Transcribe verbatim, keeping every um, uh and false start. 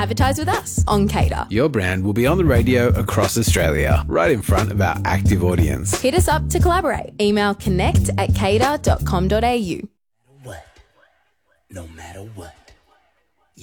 Advertise with us on Cater. Your brand will be on the radio across Australia, right in front of our active audience. Hit us up to collaborate. Email connect at cater dot com dot a u. What? No matter what.